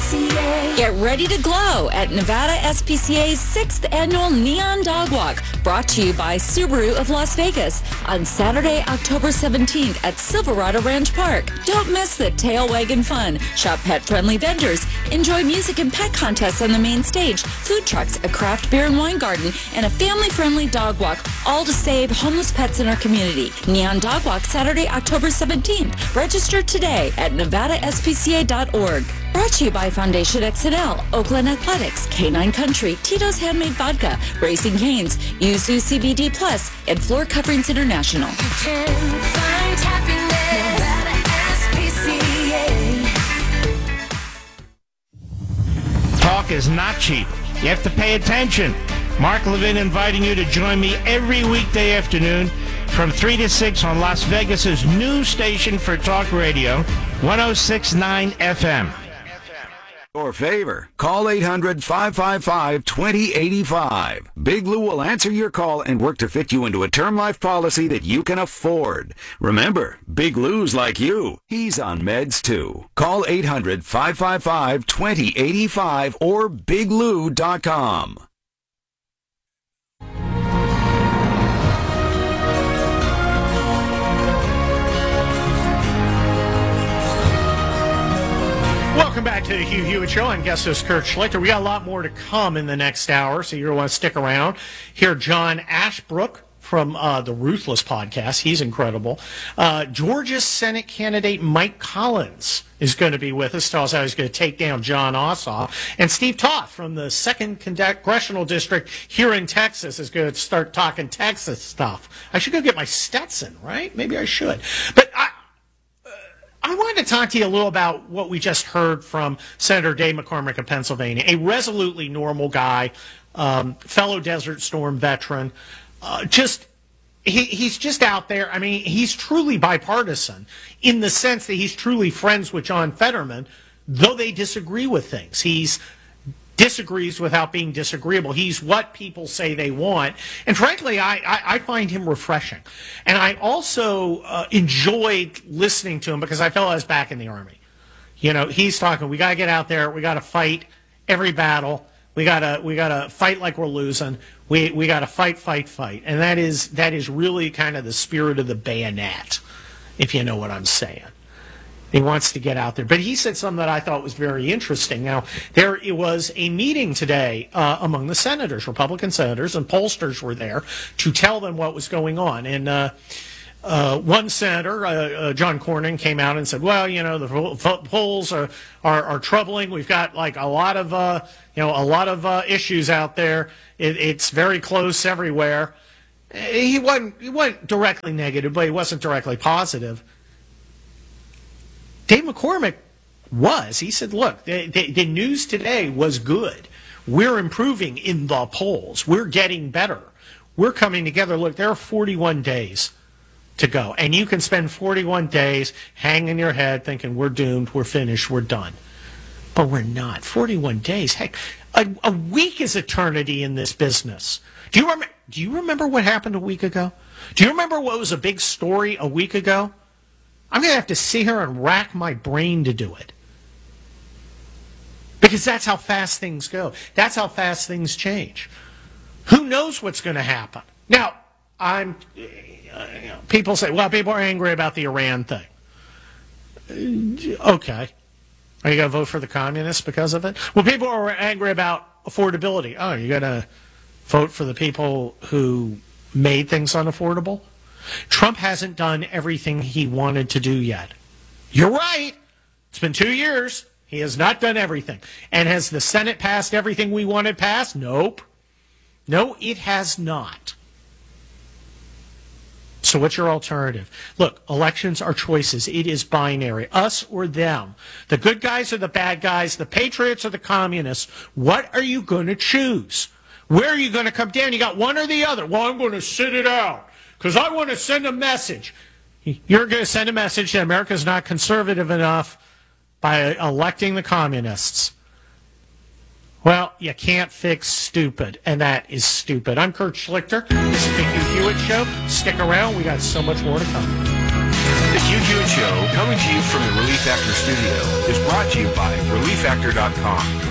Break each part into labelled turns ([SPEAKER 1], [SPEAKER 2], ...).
[SPEAKER 1] Get ready to glow at Nevada SPCA's 6th Annual Neon Dog Walk, brought to you by Subaru of Las Vegas on Saturday, October 17th at Silverado Ranch Park. Don't miss the tail wagging fun. Shop pet-friendly vendors. Enjoy music and pet contests on the main stage, food trucks, a craft beer and wine garden, and a family-friendly dog walk, all to save homeless pets in our community. Neon Dog Walk, Saturday, October 17th. Register today at nevadaspca.org. Brought to you by Foundation XNL, Oakland Athletics, K9 Country, Tito's Handmade Vodka, Racing Canes, Yuzu CBD Plus, and Floor Coverings International.
[SPEAKER 2] You can find happiness at SPCA.
[SPEAKER 3] Talk is not cheap. You have to pay attention. Mark Levin inviting you to join me every weekday afternoon from 3 to 6 on Las Vegas's new station for talk radio, 106.9 FM.
[SPEAKER 4] Your favor. Call 800-555-2085. Big Lou will answer your call and work to fit you into a term life policy that you can afford. Remember, Big Lou's like you. He's on meds too. Call 800-555-2085 or biglou.com.
[SPEAKER 5] Welcome back to the Hugh Hewitt Show. I'm guest host Kurt Schlichter. We got a lot more to come in the next hour, so you're going to want to stick around. Hear John Ashbrook from the Ruthless podcast. He's incredible. Georgia Senate candidate Mike Collins is going to be with us. Tells us how he's going to take down John Ossoff. And Steve Toth from the 2nd Congressional District here in Texas is going to start talking Texas stuff. I should go get my Stetson, right? Maybe I should. But I wanted to talk to you a little about what we just heard from Senator Dave McCormick of Pennsylvania, a resolutely normal guy, fellow Desert Storm veteran. He's just out there. I mean, he's truly bipartisan in the sense that he's truly friends with John Fetterman, though they disagree with things. He's disagrees without being disagreeable. He's what people say they want. And frankly, I find him refreshing. And I also enjoyed listening to him because I felt I was back in the Army. You know, he's talking, we got to get out there. We got to fight every battle. We got to fight like we're losing. We got to fight. And that is really kind of the spirit of the bayonet, if you know what I'm saying. He wants to get out there. But he said something that I thought was very interesting. Now, there was a meeting today among the senators, Republican senators, and pollsters were there to tell them what was going on. And one senator, John Cornyn, came out and said, well, you know, the polls are troubling. We've got like a lot of issues out there. It's very close everywhere. He wasn't directly negative, but he wasn't directly positive. Dave McCormick was. He said, look, the news today was good. We're improving in the polls. We're getting better. We're coming together. Look, there are 41 days to go. And you can spend 41 days hanging your head thinking we're doomed, we're finished, we're done. But we're not. 41 days. Heck, a week is eternity in this business. Do you remember what happened a week ago? Do you remember what was a big story a week ago? I'm going to have to sit here and rack my brain to do it. Because that's how fast things go. That's how fast things change. Who knows what's going to happen? Now, people say, well, people are angry about the Iran thing. Okay. Are you going to vote for the communists because of it? Well, people are angry about affordability. Oh, you're going to vote for the people who made things unaffordable? Trump hasn't done everything he wanted to do yet. You're right. It's been 2 years. He has not done everything. And has the Senate passed everything we wanted passed? Nope. No, it has not. So what's your alternative? Look, elections are choices. It is binary. Us or them. The good guys or the bad guys, the patriots or the communists. What are you going to choose? Where are you going to come down? You got one or the other. Well, I'm going to sit it out because I want to send a message. You're going to send a message that America's not conservative enough by electing the communists. Well, you can't fix stupid, and that is stupid. I'm Kurt Schlichter. This is the Hugh Hewitt Show. Stick around. We got so much more to come.
[SPEAKER 6] The Hugh Hewitt Show, coming to you from the Relief Factor studio, is brought to you by ReliefFactor.com.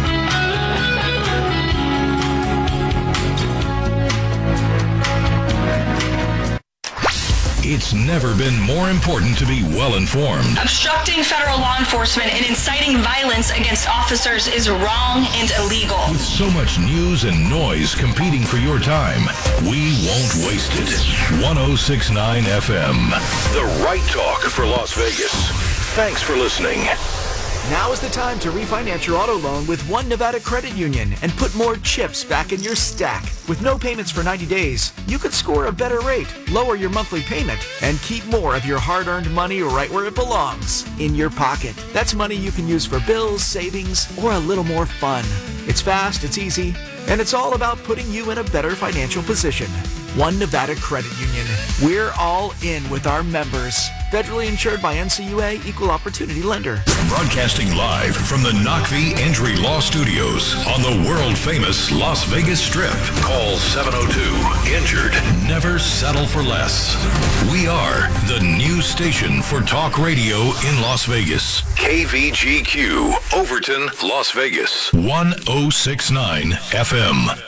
[SPEAKER 7] It's never been more important to be well-informed.
[SPEAKER 8] Obstructing federal law enforcement and inciting violence against officers is wrong and illegal.
[SPEAKER 7] With so much news and noise competing for your time, we won't waste it. 106.9 FM. The right talk for Las Vegas. Thanks for listening.
[SPEAKER 9] Now is the time to refinance your auto loan with One Nevada Credit Union and put more chips back in your stack. With no payments for 90 days, you could score a better rate, lower your monthly payment, and keep more of your hard-earned money right where it belongs, in your pocket. That's money you can use for bills, savings, or a little more fun. It's fast, it's easy, and it's all about putting you in a better financial position. One Nevada Credit Union. We're all in with our members. Federally insured by NCUA, Equal Opportunity Lender.
[SPEAKER 7] Broadcasting live from the Knockvie Entry Law Studios on the world-famous Las Vegas Strip. Call 702-INJURED. Never settle for less. We are the new station for talk radio in Las Vegas. KVGQ, Overton, Las Vegas. 106.9 FM.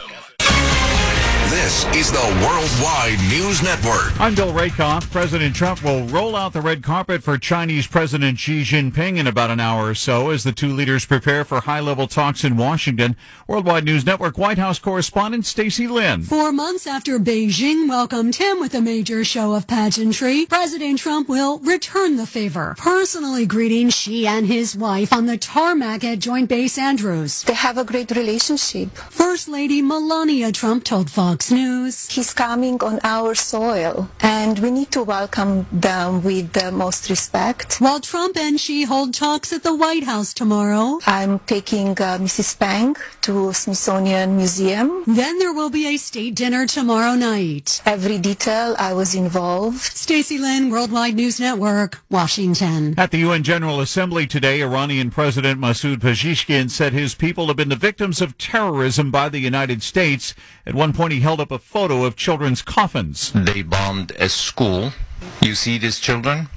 [SPEAKER 10] This is the Worldwide News Network.
[SPEAKER 11] I'm Bill Rakoff. President Trump will roll out the red carpet for Chinese President Xi Jinping in about an hour or so as the two leaders prepare for high-level talks in Washington. Worldwide News Network White House correspondent Stacey Lynn.
[SPEAKER 12] 4 months after Beijing welcomed him with a major show of pageantry, President Trump will return the favor, personally greeting Xi and his wife on the tarmac at Joint Base Andrews.
[SPEAKER 13] They have a great relationship.
[SPEAKER 12] First Lady Melania Trump told Fox News.
[SPEAKER 13] He's coming on our soil, and we need to welcome them with the most respect.
[SPEAKER 12] While Trump and Xi hold talks at the White House tomorrow,
[SPEAKER 13] I'm taking Mrs. Peng to Smithsonian Museum.
[SPEAKER 12] Then there will be a state dinner tomorrow night.
[SPEAKER 13] Every detail, I was involved.
[SPEAKER 12] Stacey Lynn, Worldwide News Network, Washington.
[SPEAKER 11] At the UN General Assembly today, Iranian President Masoud Pezeshkian said his people have been the victims of terrorism by the United States. At one point, he held up a photo of children's coffins.
[SPEAKER 14] They bombed a school. You see these children?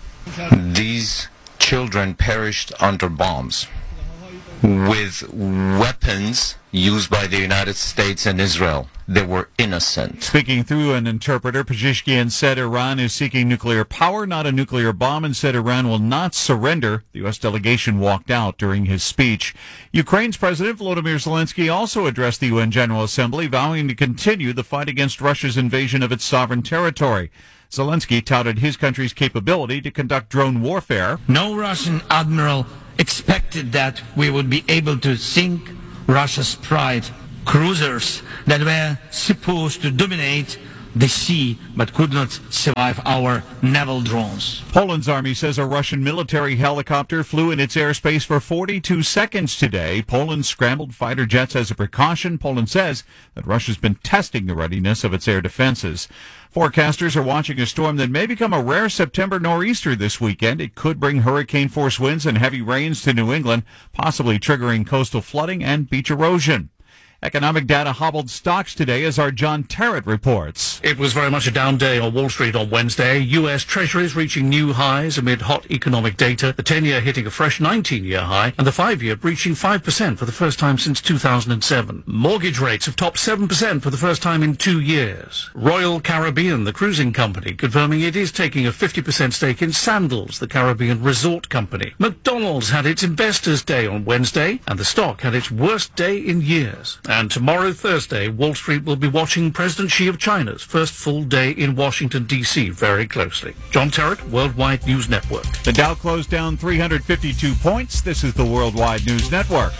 [SPEAKER 14] These children perished under bombs with weapons used by the United States and Israel. They were innocent.
[SPEAKER 11] Speaking through an interpreter, Pezeshkian said Iran is seeking nuclear power, not a nuclear bomb, and said Iran will not surrender. The U.S. delegation walked out during his speech. Ukraine's President Volodymyr Zelensky also addressed the UN General Assembly, vowing to continue the fight against Russia's invasion of its sovereign territory. Zelensky touted his country's capability to conduct drone warfare.
[SPEAKER 15] No Russian admiral expected that we would be able to sink Russia's pride cruisers that were supposed to dominate the sea but could not survive our naval drones.
[SPEAKER 11] Poland's army says a Russian military helicopter flew in its airspace for 42 seconds today. Poland scrambled fighter jets as a precaution. Poland says that Russia's been testing the readiness of its air defenses. Forecasters are watching a storm that may become a rare September nor'easter this weekend. It could bring hurricane-force winds and heavy rains to New England, possibly triggering coastal flooding and beach erosion. Economic data hobbled stocks today as our John Terrett reports.
[SPEAKER 16] It was very much a down day on Wall Street on Wednesday. U.S. Treasuries reaching new highs amid hot economic data, the 10-year hitting a fresh 19-year high, and the 5-year breaching 5% for the first time since 2007. Mortgage rates have topped 7% for the first time in 2 years. Royal Caribbean, the cruising company, confirming it is taking a 50% stake in Sandals, the Caribbean resort company. McDonald's had its Investors' Day on Wednesday, and the stock had its worst day in years. And tomorrow, Thursday, Wall Street will be watching President Xi of China's first full day in Washington, D.C. very closely. John Terrett, Worldwide News Network.
[SPEAKER 11] The Dow closed down 352 points. This is the Worldwide News Network.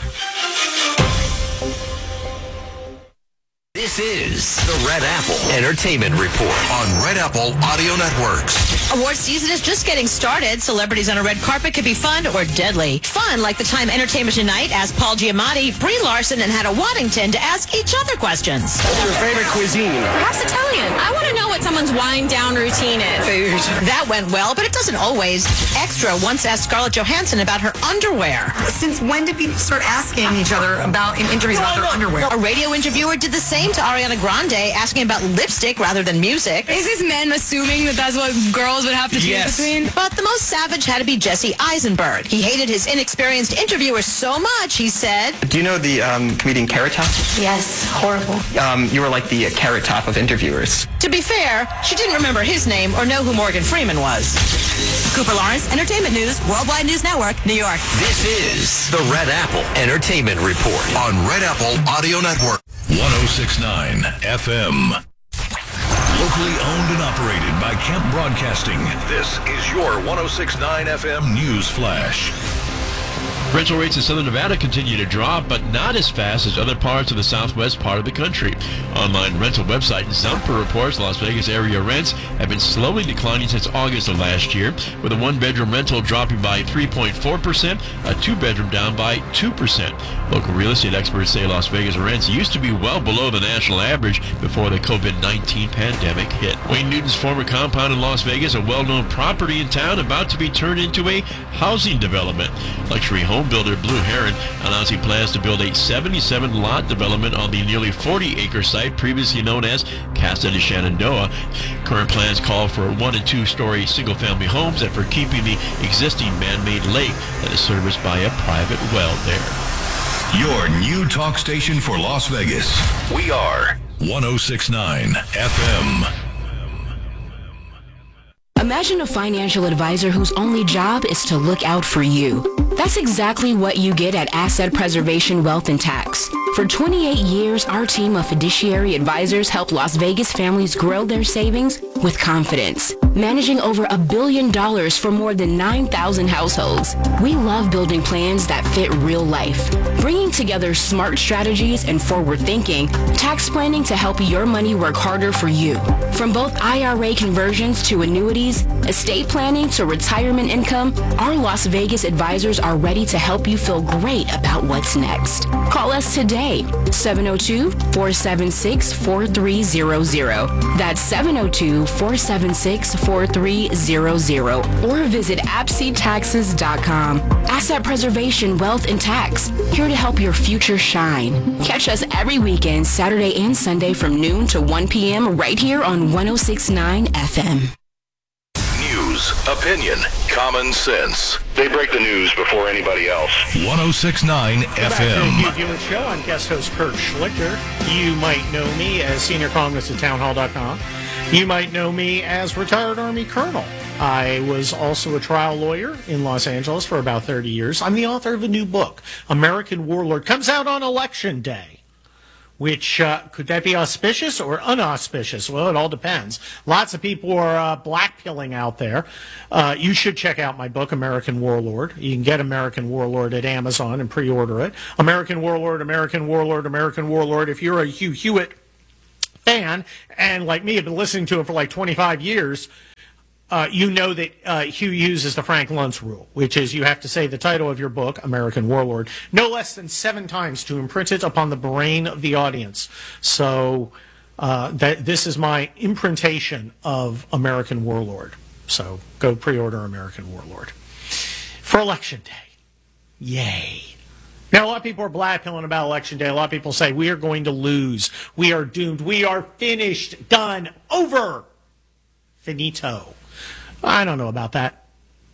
[SPEAKER 10] This is the Red Apple Entertainment Report on Red Apple Audio Networks.
[SPEAKER 17] Award season is just getting started. Celebrities on a red carpet could be fun or deadly. Fun, like the Time Entertainment Tonight asked Paul Giamatti, Brie Larson, and Hannah Waddington to ask each other questions.
[SPEAKER 18] What's your favorite cuisine?
[SPEAKER 17] Perhaps Italian. I want to know what someone's wind-down routine is. Food. That went well, but it doesn't always. Extra once asked Scarlett Johansson about her underwear.
[SPEAKER 19] Since when did people start asking each other about in interviews about their underwear?
[SPEAKER 17] A radio interviewer did the same to Ariana Grande asking about lipstick rather than music.
[SPEAKER 18] Is this men assuming that that's what girls would have to choose between?
[SPEAKER 17] But the most savage had to be Jesse Eisenberg. He hated his inexperienced interviewers so much, he said.
[SPEAKER 19] Do you know the comedian Carrot Top?
[SPEAKER 17] Yes, horrible.
[SPEAKER 19] You were like the Carrot Top of interviewers.
[SPEAKER 17] To be fair, she didn't remember his name or know who Morgan Freeman was. Cooper Lawrence, Entertainment News, Worldwide News Network, New York.
[SPEAKER 10] This is the Red Apple Entertainment Report on Red Apple Audio Network.
[SPEAKER 7] 106.9 FM. Locally owned and operated by Kemp Broadcasting. This is your 106.9 FM News Flash.
[SPEAKER 20] Rental rates in Southern Nevada continue to drop, but not as fast as other parts of the southwest part of the country. Online rental website Zumper reports Las Vegas area rents have been slowly declining since August of last year, with a one-bedroom rental dropping by 3.4%, a two-bedroom down by 2%. Local real estate experts say Las Vegas rents used to be well below the national average before the COVID-19 pandemic hit. Wayne Newton's former compound in Las Vegas, a well-known property in town, about to be turned into a housing development. Luxury home builder Blue Heron announced he plans to build a 77-lot development on the nearly 40-acre site previously known as Casa de Shenandoah. Current plans call for 1- and 2-story single-family homes and for keeping the existing man-made lake that is serviced by a private well there.
[SPEAKER 7] Your new talk station for Las Vegas. We are 106.9 FM.
[SPEAKER 21] Imagine a financial advisor whose only job is to look out for you. That's exactly what you get at Asset Preservation Wealth and Tax. For 28 years, our team of fiduciary advisors help Las Vegas families grow their savings with confidence, managing over $1 billion for more than 9,000 households. We love building plans that fit real life, bringing together smart strategies and forward thinking, tax planning to help your money work harder for you. From both IRA conversions to annuities, estate planning to retirement income, our Las Vegas advisors are ready to help you feel great about what's next. Call us today, 702-476-4300. That's 702-476-4300. Or visit AppSeedTaxes.com. Asset Preservation, Wealth, and Tax, here to help your future shine. Catch us every weekend, Saturday and Sunday from noon to 1 p.m. right here on 106.9 FM.
[SPEAKER 7] News, opinion, common sense.
[SPEAKER 6] They break the news before anybody else.
[SPEAKER 7] 106.9 FM.
[SPEAKER 5] Back to the Show. I'm guest host Kurt Schlichter. You might know me as senior columnist at townhall.com. You might know me as retired Army Colonel. I was also a trial lawyer in Los Angeles for about 30 years. I'm the author of a new book, American Warlord. Comes out on Election Day. Which, could that be auspicious or unauspicious? Well, it all depends. Lots of people are blackpilling out there. You should check out my book, American Warlord. You can get American Warlord at Amazon and pre-order it. American Warlord, American Warlord, American Warlord. If you're a Hugh Hewitt fan, and like me, have been listening to him for like 25 years, you know that Hugh uses the Frank Luntz rule, which is you have to say the title of your book, American Warlord, no less than 7 times to imprint it upon the brain of the audience. So this is my imprintation of American Warlord. So go pre-order American Warlord. For Election Day. Yay. Now, a lot of people are blackpilling about Election Day. A lot of people say, we are going to lose. We are doomed. We are finished. Done. Over. Finito. I don't know about that.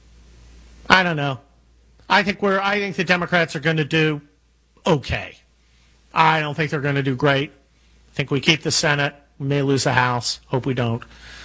[SPEAKER 5] I don't know. I think the Democrats are going to do okay. I don't think they're going to do great. I think we keep the Senate. We may lose the House. Hope we don't.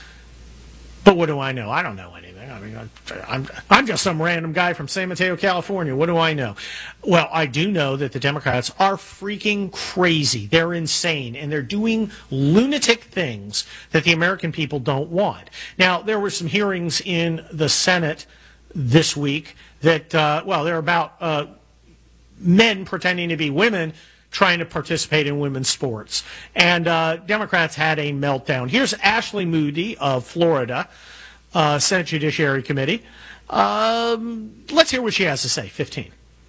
[SPEAKER 5] But what do I know? I don't know anything. I mean, I'm just some random guy from San Mateo, California. What do I know? Well, I do know that the Democrats are freaking crazy. They're insane, and they're doing lunatic things that the American people don't want. Now, there were some hearings in the Senate this week that, they're about men pretending to be women trying to participate in women's sports. And Democrats had a meltdown. Here's Ashley Moody of Florida, Senate Judiciary Committee. Let's hear what she has to say. 15.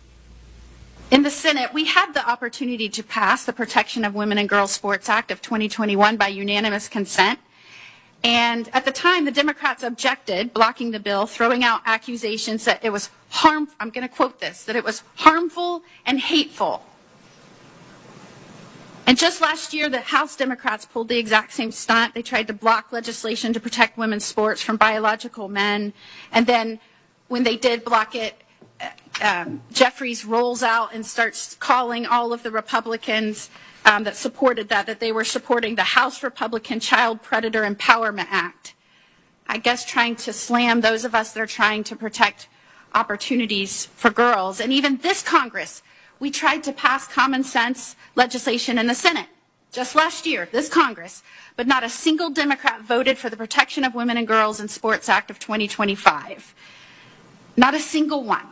[SPEAKER 22] In the Senate, we had the opportunity to pass the Protection of Women and Girls Sports Act of 2021 by unanimous consent. And at the time, the Democrats objected, blocking the bill, throwing out accusations that it was I'm going to quote this, that it was harmful and hateful. And just last year, the House Democrats pulled the exact same stunt. They tried to block legislation to protect women's sports from biological men. And then when they did block it, Jeffries rolls out and starts calling all of the Republicans that supported that they were supporting the House Republican Child Predator Empowerment Act. I guess trying to slam those of us that are trying to protect opportunities for girls. And even this Congress, we tried to pass common sense legislation in the Senate just last year, this Congress, but not a single Democrat voted for the Protection of Women and Girls in Sports Act of 2025. Not a single one.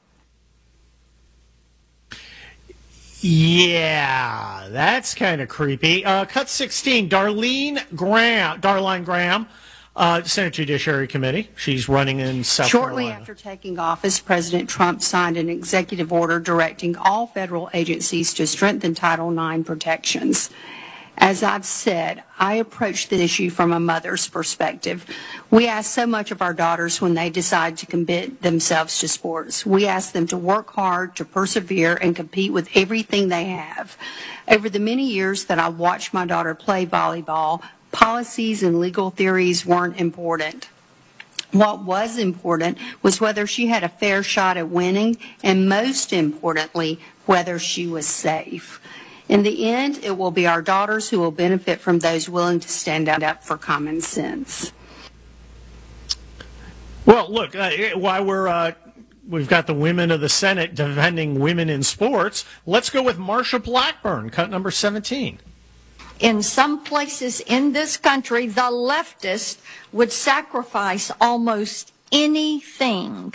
[SPEAKER 5] Yeah, that's kind of creepy. Cut 16, Darlene Graham, Senate Judiciary Committee. She's running in South
[SPEAKER 1] Shortly
[SPEAKER 5] Carolina.
[SPEAKER 1] after taking office, President Trump signed an executive order directing all federal agencies to strengthen Title IX protections. As I've said, I approach the issue from a mother's perspective. We ask so much of our daughters when they decide to commit themselves to sports. We ask them to work hard, to persevere, and compete with everything they have. Over the many years that I watched my daughter play volleyball, policies and legal theories weren't important. What was important was whether she had a fair shot at winning, and most importantly, whether she was safe. In the end, it will be our daughters who will benefit from those willing to stand up for common sense.
[SPEAKER 5] Well, look, while we've got the women of the Senate defending women in sports, let's go with Marsha Blackburn, cut number 17.
[SPEAKER 2] In some places in this country, the leftists would sacrifice almost anything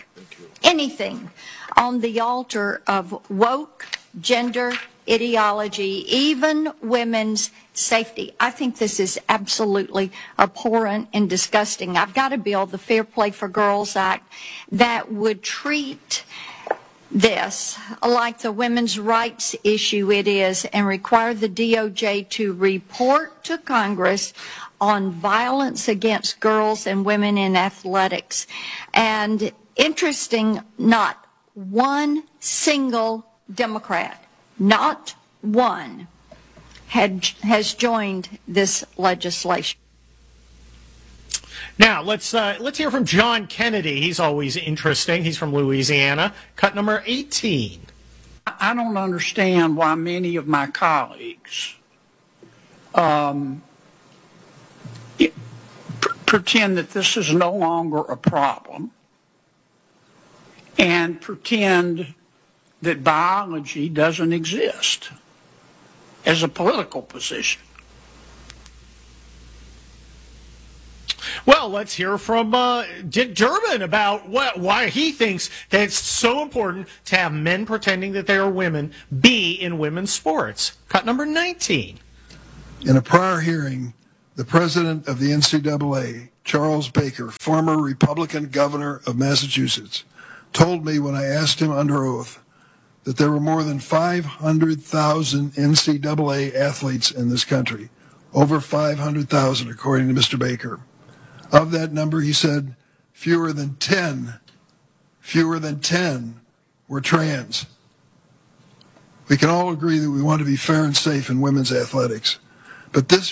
[SPEAKER 2] on the altar of woke gender ideology, even women's safety. I think this is absolutely abhorrent and disgusting. I've got a bill, the Fair Play for Girls Act, that would treat this like the women's rights issue it is and require the DOJ to report to Congress on violence against girls and women in athletics. And interesting, not one single Democrat, not one, has joined this legislation.
[SPEAKER 5] Now, let's hear from John Kennedy. He's always interesting. He's from Louisiana. Cut number 18.
[SPEAKER 23] I don't understand why many of my colleagues pretend that this is no longer a problem and pretend that biology doesn't exist as a political position.
[SPEAKER 5] Well, let's hear from Dick Durbin about why he thinks that it's so important to have men pretending that they are women be in women's sports. Cut number 19.
[SPEAKER 24] In a prior hearing, the president of the NCAA, Charles Baker, former Republican governor of Massachusetts, told me when I asked him under oath that there were more than 500,000 NCAA athletes in this country, over 500,000 according to Mr. Baker. Of that number, he said, fewer than 10 were trans. We can all agree that we want to be fair and safe in women's athletics, but this